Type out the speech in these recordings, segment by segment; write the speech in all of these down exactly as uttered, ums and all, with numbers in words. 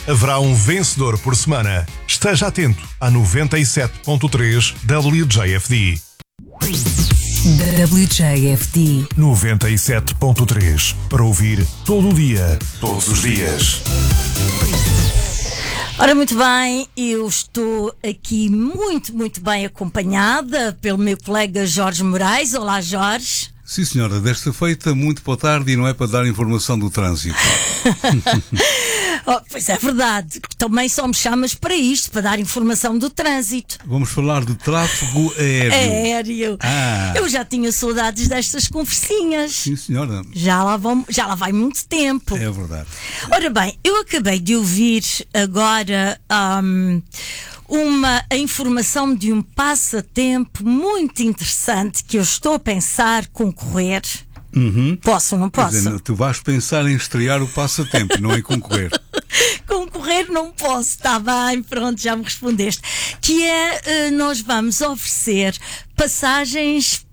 haverá um vencedor por semana. Esteja atento à noventa e sete ponto três W J F D. W J F D noventa e sete ponto três, para ouvir todo o dia, todos os dias. Ora, muito bem, eu estou aqui muito, muito bem acompanhada pelo meu colega Jorge Moraes. Olá, Jorge. Sim, senhora, desta feita, muito boa tarde, e não é para dar informação do trânsito. Oh, pois é verdade, também só me chamas para isto, para dar informação do trânsito. Vamos falar de tráfego aéreo. Aéreo. Ah. Eu já tinha saudades destas conversinhas. Sim, senhora. Já lá, vão, já lá vai muito tempo. É verdade. Ora bem, eu acabei de ouvir agora um, uma a informação de um passatempo muito interessante que eu estou a pensar concorrer. Uhum. Posso ou não posso? Quer dizer, tu vais pensar em estrear o passatempo, não em concorrer. Concorrer não posso, está bem, pronto, já me respondeste. Que é, nós vamos oferecer passagens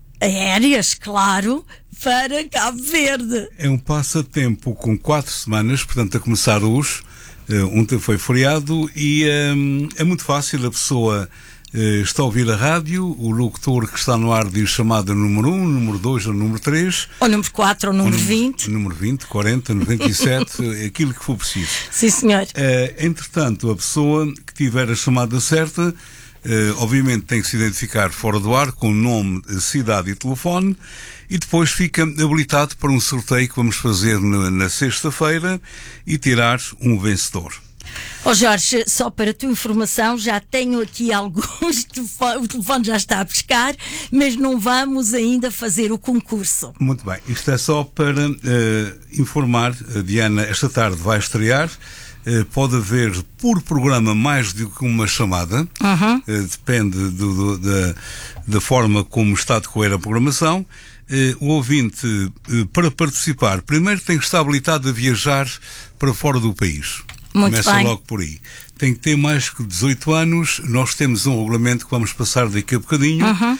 aéreas, claro, para Cabo Verde. É um passatempo com quatro semanas, portanto, a começar hoje. Ontem foi feriado e um, é muito fácil. A pessoa uh, está a ouvir a rádio, o locutor que está no ar diz chamada número um, número dois ou número três. Ou número quatro ou número vinte. Número vinte, quarenta, noventa e sete, aquilo que for preciso. Sim, senhor. Uh, entretanto, a pessoa que tiver a chamada certa, uh, obviamente tem que se identificar fora do ar com nome, cidade e telefone, e depois fica habilitado para um sorteio que vamos fazer na, na sexta-feira e tirar um vencedor. Oh Jorge, só para a tua informação, já tenho aqui alguns, o telefone já está a pescar, mas não vamos ainda fazer o concurso. Muito bem, isto é só para uh, informar, a Diana esta tarde vai estrear. Uh, pode haver por programa mais do que uma chamada, uhum. uh, depende do, do, da, da forma como está a decorrer a programação. Uh, o ouvinte, uh, para participar, primeiro tem que estar habilitado a viajar para fora do país. Muito Começa bem. logo por aí. Tem que ter mais que dezoito anos. Nós temos um regulamento que vamos passar daqui a bocadinho. Uhum. Uh,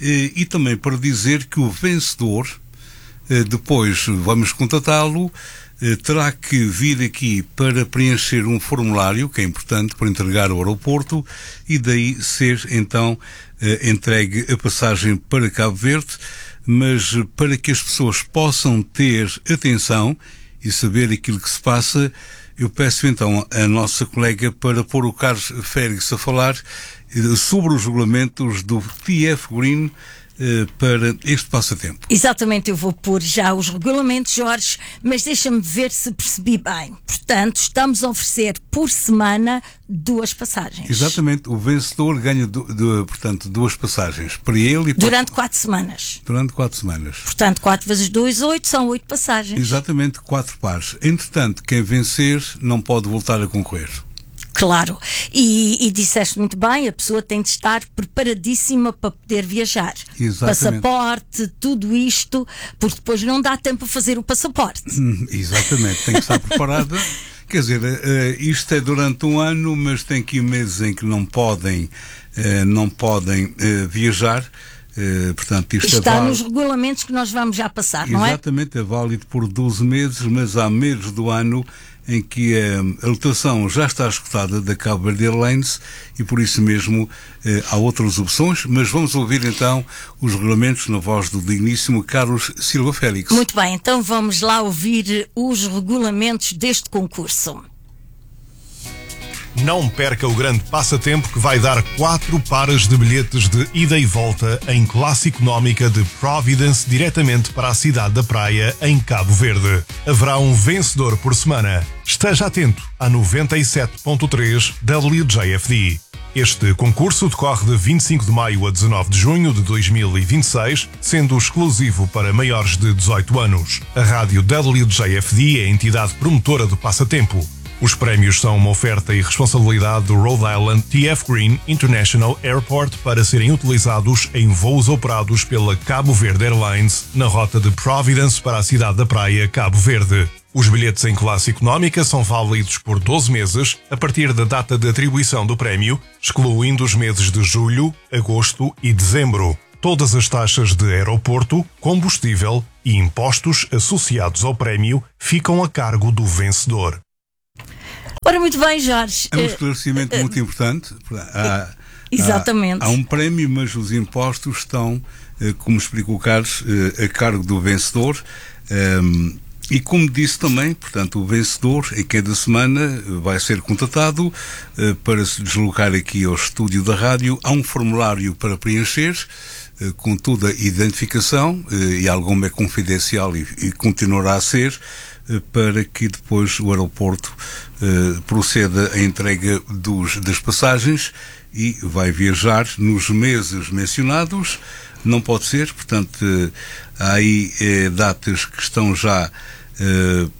e também para dizer que o vencedor, uh, depois vamos contatá-lo, uh, terá que vir aqui para preencher um formulário, que é importante, para entregar ao aeroporto, e daí ser então uh, entregue a passagem para Cabo Verde. Mas para que as pessoas possam ter atenção e saber aquilo que se passa, eu peço então à nossa colega para pôr o Carlos Félix a falar sobre os regulamentos do T F Green eh, para este passatempo. Exatamente, eu vou pôr já os regulamentos, Jorge, mas deixa-me ver se percebi bem. Portanto, estamos a oferecer por semana duas passagens. Exatamente, o vencedor ganha, du, du, portanto, duas passagens para ele e para... Durante quatro semanas. Durante quatro semanas. Portanto, quatro vezes dois, oito, são oito passagens. Exatamente, quatro pares. Entretanto, quem vencer não pode voltar a concorrer. Claro, e, e disseste muito bem, a pessoa tem de estar preparadíssima para poder viajar. Exatamente. Passaporte, tudo isto, porque depois não dá tempo a fazer o passaporte. Hum, exatamente, tem que estar preparada. Quer dizer, uh, isto é durante um ano, mas tem aqui meses em que não podem, uh, não podem uh, viajar. Uh, portanto, isto Está é nos regulamentos que nós vamos já passar, não é? Exatamente, é válido por doze meses, mas há meses do ano em que a, a lotação já está esgotada da Cabo Verde Airlines e por isso mesmo eh, há outras opções, mas vamos ouvir então os regulamentos na voz do digníssimo Carlos Silva Félix. Muito bem, então vamos lá ouvir os regulamentos deste concurso. Não perca o grande passatempo que vai dar quatro pares de bilhetes de ida e volta em classe económica de Providence diretamente para a cidade da Praia, em Cabo Verde. Haverá um vencedor por semana. Esteja atento à noventa e sete ponto três W J F D. Este concurso decorre de vinte e cinco de maio a dezanove de junho de dois mil e vinte e seis, sendo exclusivo para maiores de dezoito anos. A rádio W J F D é a entidade promotora do passatempo. Os prémios são uma oferta e responsabilidade do Rhode Island T F Green International Airport para serem utilizados em voos operados pela Cabo Verde Airlines na rota de Providence para a cidade da Praia, Cabo Verde. Os bilhetes em classe económica são válidos por doze meses a partir da data de atribuição do prémio, excluindo os meses de julho, agosto e dezembro. Todas as taxas de aeroporto, combustível e impostos associados ao prémio ficam a cargo do vencedor. Ora, muito bem, Jorge. É um esclarecimento uh, muito uh, importante. Há, exatamente. Há, há um prémio, mas os impostos estão, uh, como explicou o Carlos, uh, a cargo do vencedor. Um, E como disse também, portanto, o vencedor em cada semana vai ser contatado uh, para se deslocar aqui ao estúdio da rádio. Há um formulário para preencher uh, com toda a identificação uh, e alguma é confidencial e, e continuará a ser uh, para que depois o aeroporto uh, proceda à entrega dos, das passagens e vai viajar nos meses mencionados. Não pode ser, portanto, uh, há aí uh, datas que estão já Uh,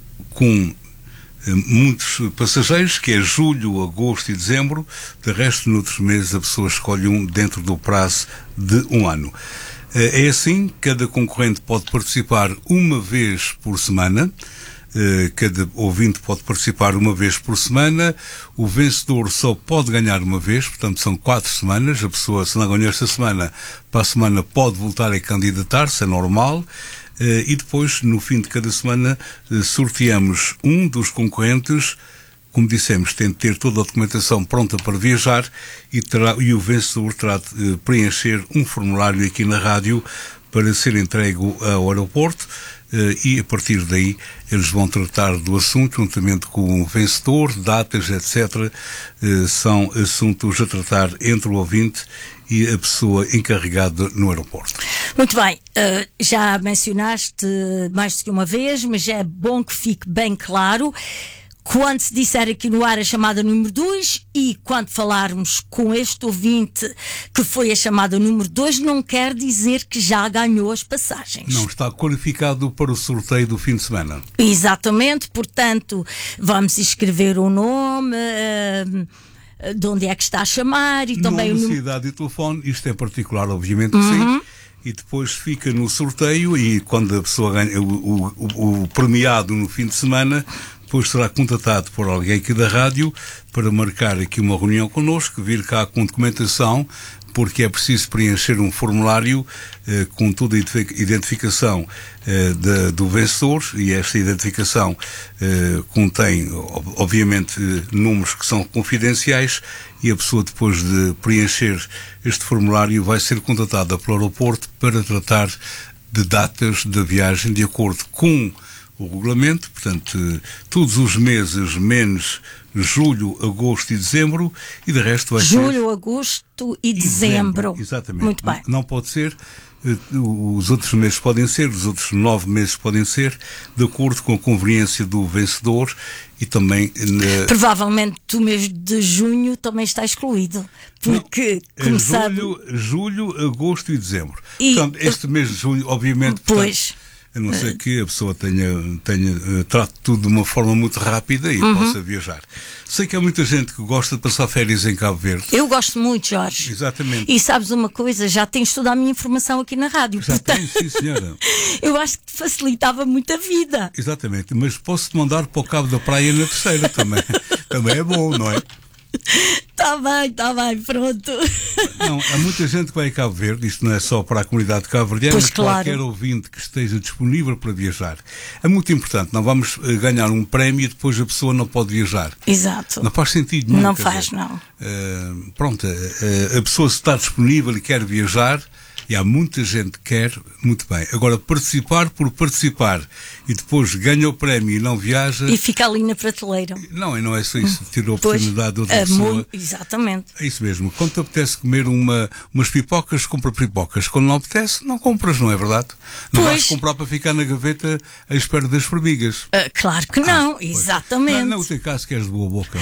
com uh, muitos passageiros, que é julho, agosto e dezembro. De resto, noutros meses a pessoa escolhe um dentro do prazo de um ano. Uh, é assim, cada concorrente pode participar uma vez por semana. Uh, cada ouvinte pode participar uma vez por semana. O vencedor só pode ganhar uma vez, portanto são quatro semanas. A pessoa, se não ganhar esta semana, para a semana pode voltar a candidatar-se, é normal. Uh, e depois, no fim de cada semana, uh, sorteamos um dos concorrentes. Como dissemos, tem de ter toda a documentação pronta para viajar e, terá, e o vencedor terá de uh, preencher um formulário aqui na rádio para ser entregue ao aeroporto. Uh, e a partir daí eles vão tratar do assunto juntamente com o vencedor, datas, etcétera. Uh, são assuntos a tratar entre o ouvinte e a pessoa encarregada no aeroporto. Muito bem, uh, já mencionaste mais do que uma vez, mas é bom que fique bem claro. Quando se disser aqui no ar a chamada número dois e quando falarmos com este ouvinte que foi a chamada número dois, não quer dizer que já ganhou as passagens. Não, está qualificado para o sorteio do fim de semana. Exatamente, portanto, vamos escrever o nome, uh, de onde é que está a chamar e também nome, o número. cidade e telefone, isto é particular, obviamente que uhum. sim. E depois fica no sorteio e quando a pessoa ganha o, o, o, o premiado no fim de semana, depois será contatado por alguém aqui da rádio para marcar aqui uma reunião connosco, vir cá com documentação, porque é preciso preencher um formulário eh, com toda a identificação eh, de, do vencedor, e esta identificação eh, contém, obviamente, números que são confidenciais, e a pessoa, depois de preencher este formulário, vai ser contatada pelo aeroporto para tratar de datas da viagem de acordo com o regulamento, portanto, todos os meses menos julho, agosto e dezembro, e de resto vai julho, ser... Julho, agosto e, e dezembro. dezembro. Exatamente. Muito bem. Não, não pode ser, os outros meses podem ser, os outros nove meses podem ser, de acordo com a conveniência do vencedor e também... Na... Provavelmente o mês de junho também está excluído, porque não, começado... Julho, julho, agosto e dezembro. E... Portanto, este mês de junho, obviamente... Pois... Portanto, a não ser que a pessoa tenha, tenha uh, trate tudo de uma forma muito rápida e uhum. possa viajar. Sei que há muita gente que gosta de passar férias em Cabo Verde. Eu gosto muito, Jorge. Exatamente. E sabes uma coisa, já tens toda a minha informação aqui na rádio. Já portanto... tens, sim, senhora. Eu acho que te facilitava muito a vida. Exatamente, mas posso-te mandar para o Cabo da Praia na terceira também. Também é bom, não é? Está bem, está bem, pronto. Não, há muita gente que vai a Cabo Verde, isto não é só para a comunidade de Cabo Verde, mas claro. Qualquer ouvinte que esteja disponível para viajar. É muito importante, não vamos ganhar um prémio e depois a pessoa não pode viajar. Exato. Não faz sentido nenhum. Não faz, dizer, não. Uh, pronto, uh, a pessoa se está disponível e quer viajar, e há muita gente que quer, muito bem. Agora, participar por participar e depois ganha o prémio e não viaja... E fica ali na prateleira. Não, e não é só isso, tira a oportunidade de outra pessoa. Muito, exatamente. É isso mesmo. Quando te apetece comer uma, umas pipocas, compra pipocas. Quando não apetece, não compras, não é verdade? Não pois. Vais comprar para ficar na gaveta à espera das formigas. Uh, claro que não, ah, exatamente. Não, não, tem caso que és de boa boca.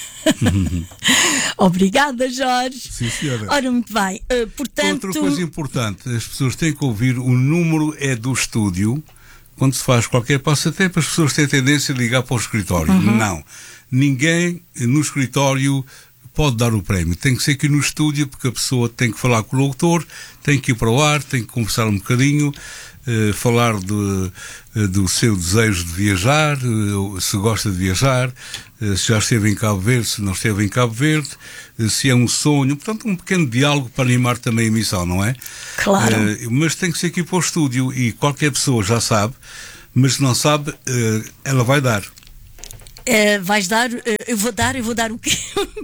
Obrigada, Jorge. Sim, senhora. Ora, muito bem. Uh, portanto... Outra coisa importante, as pessoas têm que ouvir, o número é do estúdio. Quando se faz qualquer passatempo, as pessoas têm tendência a ligar para o escritório. Uhum. Não. Ninguém no escritório pode dar o prémio. Tem que ser aqui no estúdio, porque a pessoa tem que falar com o locutor, tem que ir para o ar, tem que conversar um bocadinho, uh, falar de, uh, do seu desejo de viajar, uh, se gosta de viajar, uh, se já esteve em Cabo Verde, se não esteve em Cabo Verde, uh, se é um sonho. Portanto, um pequeno diálogo para animar também a emissão, não é? Claro. Uh, mas tem que ser aqui para o estúdio e qualquer pessoa já sabe, mas se não sabe, uh, ela vai dar. Uh, vais dar, uh, eu vou dar, eu vou dar o quê?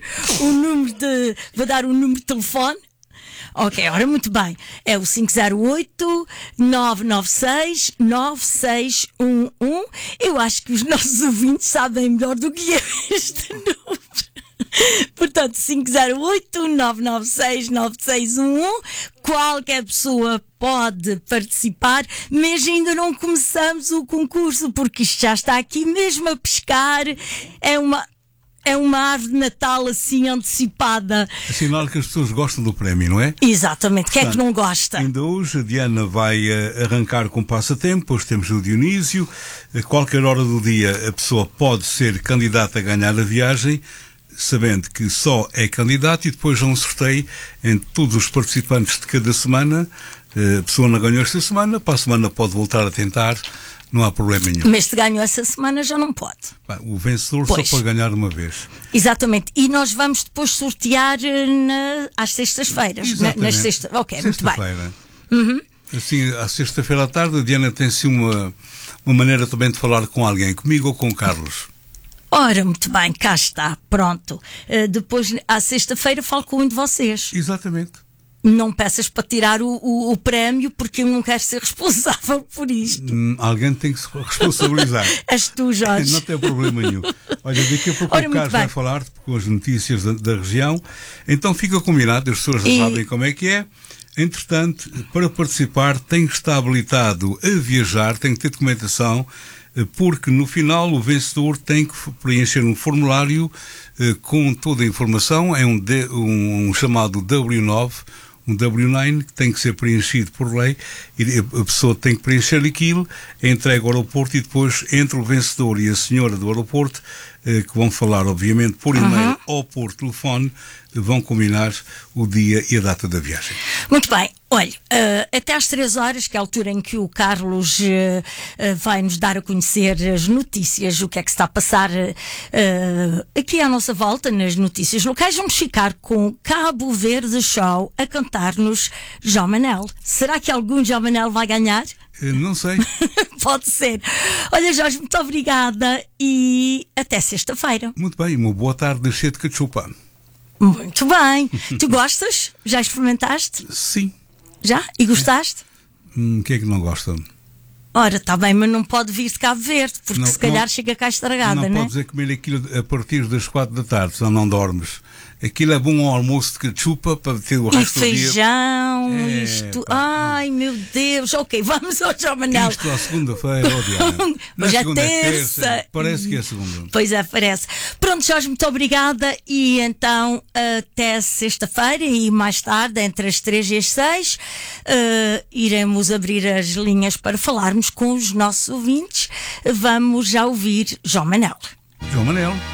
o número de, vou dar o número de telefone. Ok, ora, muito bem. É o cinco zero oito, nove nove seis, nove seis um um. Eu acho que os nossos ouvintes sabem melhor do que eu este número. Portanto, cinco zero oito, nove nove seis, nove seis um um. Qualquer pessoa pode participar, mas ainda não começamos o concurso, porque isto já está aqui mesmo a pescar. É uma... É uma árvore de Natal assim antecipada. Sinal que as pessoas gostam do prémio, não é? Exatamente. Quem é que não gosta? Ainda hoje a Diana vai uh, arrancar com passatempo. Hoje temos o Dionísio. A qualquer hora do dia a pessoa pode ser candidata a ganhar a viagem, sabendo que só é candidato, e depois há um sorteio entre todos os participantes de cada semana. Uh, a pessoa não ganhou esta semana, para a semana pode voltar a tentar. Não há problema nenhum. Mas se ganhou essa semana já não pode. O vencedor pois. Só pode ganhar uma vez. Exatamente. E nós vamos depois sortear na, às sextas-feiras. Na, nas sexta... Ok, sexta muito bem. Uhum. Assim, à sexta-feira à tarde, a Diana tem-se uma, uma maneira também de falar com alguém, comigo ou com o Carlos. Ora, muito bem, cá está, pronto. Uh, depois, à sexta-feira, falo com um de vocês. Exatamente. Não peças para tirar o, o, o prémio, porque eu não quero ser responsável por isto. Hum, alguém tem que se responsabilizar. És tu, Jorge. Não tem problema nenhum. Olha, daqui a pouco Ora, o Carlos vai falar com as notícias da, da região. Então fica combinado, as pessoas já e... sabem como é que é. Entretanto, para participar tem que estar habilitado a viajar, tem que ter documentação, porque no final o vencedor tem que preencher um formulário eh, com toda a informação. É um, D, um, um chamado W nove, um W nove que tem que ser preenchido por lei, e a pessoa tem que preencher aquilo, é entregue ao aeroporto, e depois entre o vencedor e a senhora do aeroporto, eh, que vão falar obviamente por e-mail uhum. ou por telefone, vão combinar o dia e a data da viagem. Muito bem. Olha, uh, até às três horas, que é a altura em que o Carlos uh, uh, vai nos dar a conhecer as notícias, o que é que se está a passar uh, aqui à nossa volta nas notícias locais, vamos ficar com Cabo Verde Show a cantar-nos João Manel. Será que algum João Manel vai ganhar? Não sei. Pode ser. Olha, Jorge, muito obrigada e até sexta-feira. Muito bem, uma boa tarde cheia de cachupa. Muito bem. Tu gostas? Já experimentaste? Sim. Já? E gostaste? O hum, que é que não gosta? Ora, está bem, mas não pode vir de Cabo Verde, porque não, se calhar não, chega cá estragada, não é? Não podes é comer aquilo a partir das quatro da tarde, senão não dormes. Aquilo é bom ao almoço de cachupa para ter o resto do dia. E feijão, é, isto. Pá, ai, meu Deus. Ok, vamos ao João Manel. Isto à segunda-feira, oh Diana. Hoje é segunda terça. É terça. Parece que é segunda. Pois é, parece. Pronto, Jorge, muito obrigada. E então, até sexta-feira e mais tarde, entre as três e as seis, uh, iremos abrir as linhas para falarmos com os nossos ouvintes. Vamos já ouvir João Manel. João Manel.